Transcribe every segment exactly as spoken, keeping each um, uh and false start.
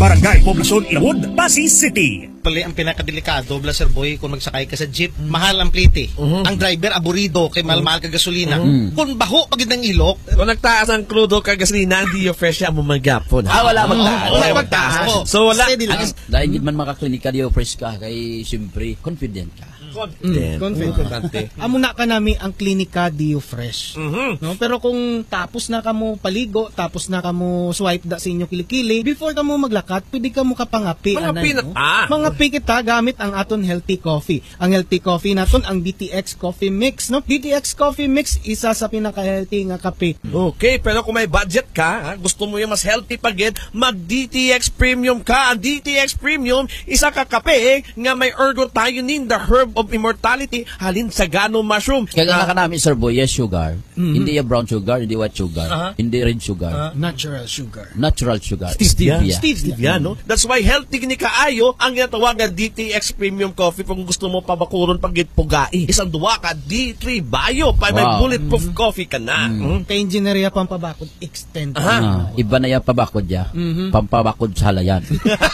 Barangay Poblacion, Ilawod, Pasig City. Pali ang pinakadelikado, Blaser Boy, kung magsakay ka sa jeep, mm. mahal ang plite. Uh-huh. Ang driver aburido kay mahal-mahal ka gasolina. Uh-huh. Kung baho pagid ng ilok, kung nagtaas ang crudo ka gasolina, hindi yung fresh mo magyapon. Ah, wala magtaas. Wala magtaas. So wala. Dahil hindi man makaklinika di fresh ka, kay siyempre confident ka. Confident. Mm, confident. Amo na ka nami ang klinika Dio Fresh. Mm-hmm. No, pero kung tapos na kamo paligo, tapos na kamo swipe da sa inyo kilikili, before kamo maglakat, pwede kamo kapangapi anay, no? ah. Mangapi kita gamit ang aton healthy coffee. Ang healthy coffee naton ang D T X Coffee Mix, no? D T X Coffee Mix isa sa pinaka-healthy nga kape. Okay, pero kung may budget ka, ha, gusto mo yung mas healthy pagid, mag-D T X Premium ka. Ang D T X Premium, isa ka kape nga may ergothioneine, the herb of immortality, halin sa gano mushroom. Kaya nga ka namin, Sir Boy, yes, sugar. Mm-hmm. Hindi yung brown sugar, hindi white sugar, uh-huh. hindi red sugar. Uh-huh. Natural sugar. Natural sugar. Stevia. Stevia. Stevia, no? That's why healthy ni kaayo ang ginatawag na D T X Premium Coffee kung gusto mo pabakuron pagit pugai. Isang duwa ka, D three Bio, pa wow. May bulletproof mm-hmm. coffee ka na. Mm-hmm. Mm-hmm. Kay engineeria pampabakod, extend. Uh-huh. Uh, iba na yung pabakod ya. Mm-hmm. Pampabakod sa halayan.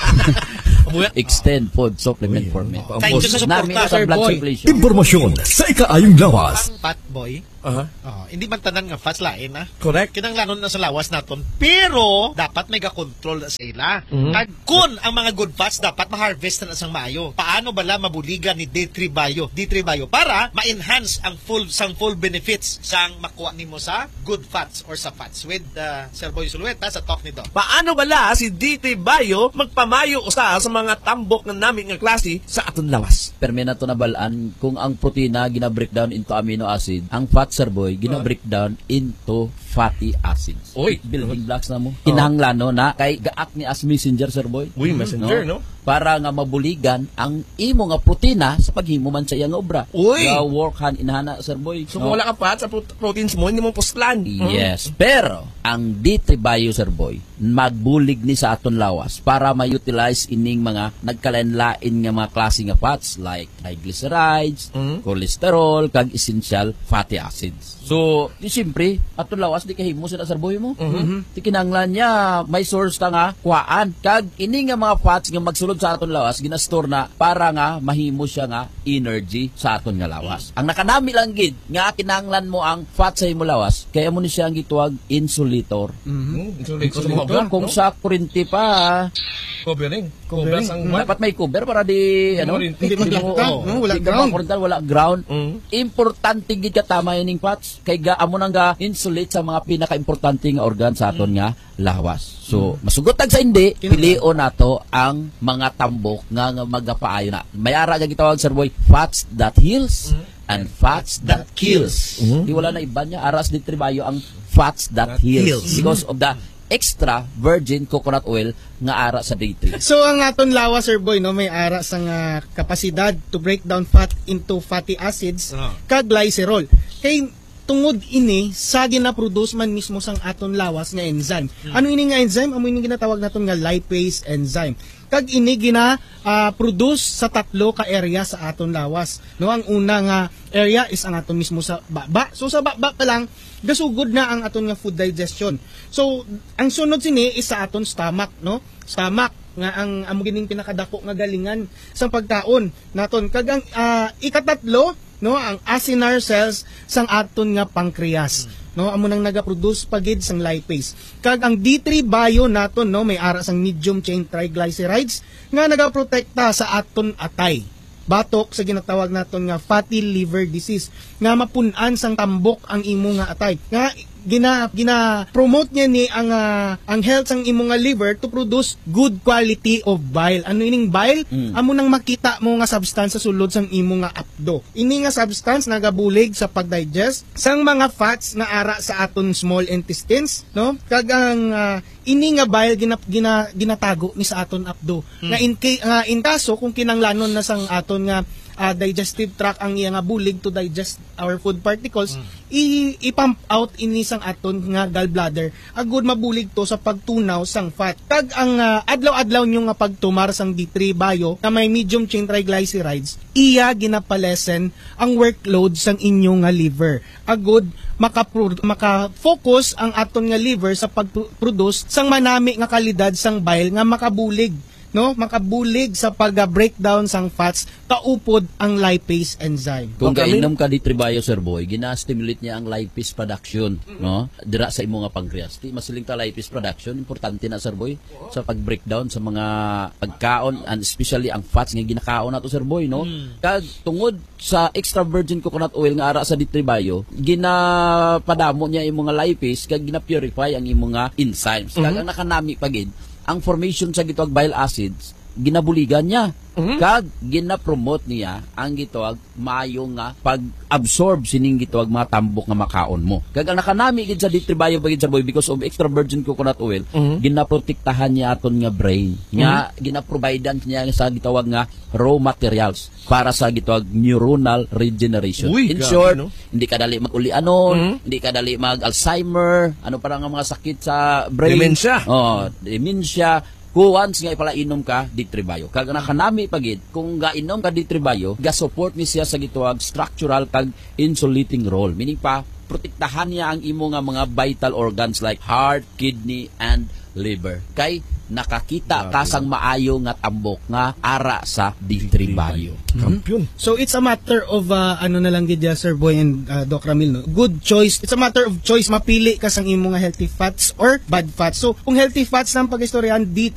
Extend food supplement for men. Thank you sa suporta, Sir Boy. Impormasyon sa ikaayong lawas. Fat boy. Uh-huh. Oh, hindi man tanan nga fats lain ah. Correct. Kinanglanon na sa lawas naton. Pero dapat may ga-control sa ila. Mm-hmm. Kag kun ang mga good fats dapat ma-harvest na sang maayo. Paano bala mabuligan ni D three Bio? D three Bio para ma-enhance ang full sang full benefits sang makuha nimo sa good fats or sa fats with uh, Sir Boy Sulueta sa talk nito. Paano bala si D three Bio magpamayo usa sa mga tambok na namin nga klase sa aton lawas? Perme na to nabalaan kung ang protina gina-breakdown into amino acid, ang fat, Sir Boy, gina-breakdown into fatty acids. Oy, building blocks na mo. Kinahanglan no na kay gaak ni as messenger, Sir Boy. Uy, messenger, no? no? Para nga mabuligan ang imo nga protina sa paghimo man sa iyang obra. Uy! Nga work hand inhana, Sir Boy. So, no? Kung wala ka pa sa proteins mo, hindi mo puslan. Yes. Mm-hmm. Pero, ang D three Bio, Sir Boy, magbulig ni sa aton lawas para ma-utilize ining mga nagkalain-lain nga mga klase nga fats like triglycerides, mm-hmm. cholesterol, kag essential fatty acids. So, di siyempre, aton lawas di kahimo sa Sir Boy mo. Mm-hmm. Di kinahanglan niya may source ka nga kuhaan. Kag ini nga mga fats nga magsulod sa aton lawas ginastore na para nga mahimo siya nga energy sa aton nga lawas. Ang nakanami lang gid nga kinahanglan mo ang fat sa imo lawas kaya mo ni siya ang gituwag insulator. Mhm. Insulator, insulator kung no? Sa kuryente pa covering. Covering ang dapat may cover para di ano hindi maglakad, no? Wala ground. Wala ground. Mm-hmm. Importante gid ka tama ining fats kay gaamo nang ga insulate sa mga pinaka-importante nga organ sa aton nga lawas. So, masugotag sa hindi, pilion nato ang mga tambok nga, nga magapaayo na. May ara nga gitawag, Sir Boy, fats that heals mm-hmm. and fats that, that kills. Mm-hmm. Di wala na iba niya, aras di tribayo ang fats that, that heals. heals. Because of the extra virgin coconut oil nga ara sa D three. So ang aton lawas, Sir Boy, no, may ara sa nga kapasidad to break down fat into fatty acids oh. kag glycerol. Kay tungod ini sa gina-produce man mismo sang aton lawas nga enzyme. Hmm. Ano ini nga enzyme? Amo ini ginatawag naton nga lipase enzyme. Kag ini gina uh, produce sa tatlo ka area sa aton lawas. No, ang una nga area is ang aton mismo sa baba. So sa baba pa lang gasugod na ang aton nga food digestion. So ang sunod sini is sa aton stomach, no? Stomach nga ang amo gining pinakadako nga galingan sa pagkaon naton. Kag ang uh, ikatatlo, no, ang acinar cells sang aton nga pancreas. No, amo nang naga-produce pagid sang lipase. Kag ang D three Bio naton, no, may ara sang medium chain triglycerides nga nagaprotekta sa aton atay. Batok sa ginatawag naton nga fatty liver disease nga mapun-an sang tambok ang imo nga atay. Nga gina gina promote niya ni ang uh, ang health sang imo nga liver to produce good quality of bile. Ano ining bile? Mm. Amo nang makita mo nga substance sa sulod sang imo nga apdo. Ini nga substance nagabulig sa pagdigest sang mga fats na ara sa aton small intestines, no? Kag ang uh, ini nga bile gina, gina, ginatago ni sa aton apdo. Mm. Nga in uh, in kaso kung kinanglanon na sang aton nga Uh, digestive tract ang iya nga bulig to digest our food particles, mm. i-pump out ini sang aton nga gallbladder agud mabulig to sa pagtunaw sang fat. Kag ang uh, adlaw-adlaw nyo nga pagtumar sang D three Bio na may medium chain triglycerides, iya ginapalesen ang workload sang inyo nga liver agud maka maka-focus ang aton nga liver sa pag-produce sang manami nga kalidad sang bile nga makabulig, no, makabulig sa pag-breakdown sang fats kaupod ang lipase enzyme. Kung Okay. kainom ka di Tribayo, Sir Boy, gina-stimulate niya ang lipase production, no? Dira sa imo nga pancreas. Di masiling ta lipase production, importante na, Sir Boy, sa pag-breakdown sa mga pagkaon, and especially ang fats nga ginakaon nato, Sir Boy, no? Kag tungod sa extra virgin coconut oil nga ara sa di Tribayo, ginapadamo niya imo nga lipase kag gina-purify ang imo nga enzymes. Kag ang nakanami pagid ang formation sa gitawag bile acids, ginabuligan niya. Kag gina-promote niya ang gitawag maayo nga pag-absorb sining gitawag mga tambok nga makaon mo. Kag ang nakanami gid sa di Tribayo bagid, Sir Boy, because of extra virgin coconut oil, ginaprotektahan niya aton nga brain. Nga gina-providean niya sa gitawag nga raw materials para sa gitawag neuronal regeneration. Uy, In grabe, short, no? hindi ka dali mag-ulianon, hindi ka dali mag-Alzheimer, ano pa nga mga sakit sa brain. Dementia. Oh, dementia. Kung once nga ipalainom ka, di Tribayo. Kag nakanami pagid, kung gainom ka di Tribayo, ga-support ni siya sa gituwag structural kag insulating role. Meaning pa, protektahan niya ang imo nga mga vital organs like heart, kidney, and liver. Kay nakakita ka sang maayo nga tambok nga ara sa di Tribayo. Kampiyon. So it's a matter of uh, ano na lang gid ya, Sir Boy and uh, Doc Ramil, no? Good choice. It's a matter of choice, mapili ka sang imo nga healthy fats or bad fats. So kung healthy fats nang pag-istoryahan, di